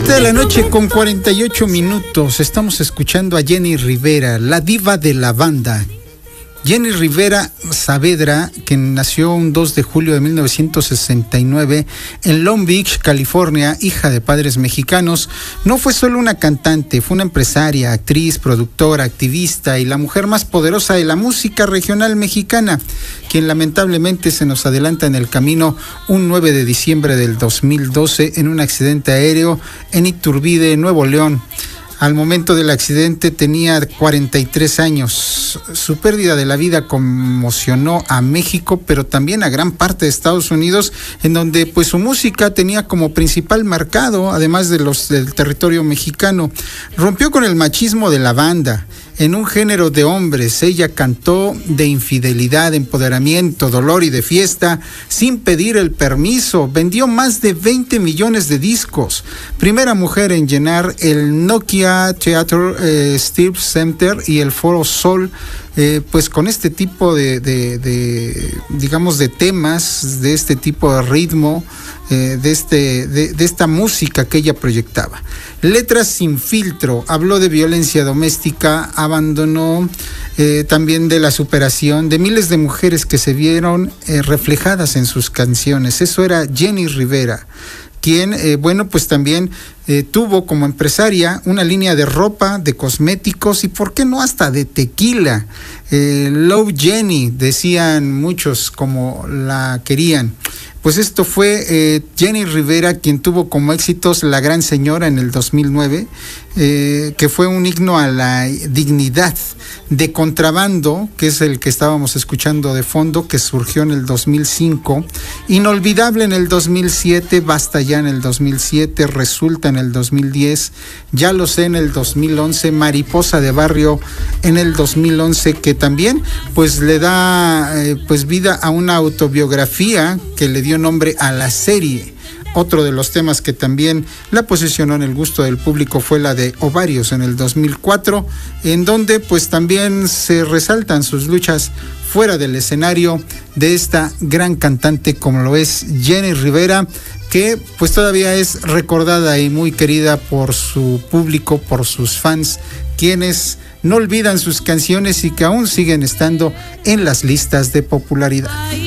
7:48. Estamos escuchando a Jenni Rivera, la diva de la banda. Jenni Rivera Saavedra, que nació un 2 de julio de 1969 en Long Beach, California, hija de padres mexicanos, no fue solo una cantante, fue una empresaria, actriz, productora, activista y la mujer más poderosa de la música regional mexicana, quien lamentablemente se nos adelanta en el camino un 9 de diciembre del 2012 en un accidente aéreo en Iturbide, Nuevo León. Al momento del accidente tenía 43 años. Su pérdida de la vida conmocionó a México, pero también a gran parte de Estados Unidos, en donde pues su música tenía como principal mercado, además de los del territorio mexicano. Rompió con el machismo de la banda. En un género de hombres, ella cantó de infidelidad, empoderamiento, dolor y de fiesta, sin pedir el permiso. Vendió más de 20 millones de discos. Primera mujer en llenar el Nokia Theatre Staples Center y el Foro Sol, pues con este tipo digamos, de temas, de este tipo de ritmo, de esta música que ella proyectaba. Letras sin filtro, habló de violencia doméstica, abandonó también de la superación de miles de mujeres que se vieron reflejadas en sus canciones. Eso era Jenni Rivera, quien, pues también tuvo como empresaria una línea de ropa, de cosméticos y, ¿por qué no, hasta de tequila? Love Jenny, decían muchos como la querían. Pues esto fue Jenni Rivera, quien tuvo como éxitos La Gran Señora en el 2009, que fue un himno a la dignidad. De Contrabando, que es el que estábamos escuchando de fondo, que surgió en el 2005. Inolvidable en el 2007, Basta Ya en el 2007, Resulta en el 2010, Ya Lo Sé en el 2011, Mariposa de Barrio en el 2011, que también pues le da pues vida a una autobiografía que le dio nombre a la serie. Otro de los temas que también la posicionó en el gusto del público fue la de Ovarios en el 2004, en donde pues también se resaltan sus luchas fuera del escenario de esta gran cantante como lo es Jenni Rivera, que pues todavía es recordada y muy querida por su público, por sus fans, quienes no olvidan sus canciones y que aún siguen estando en las listas de popularidad.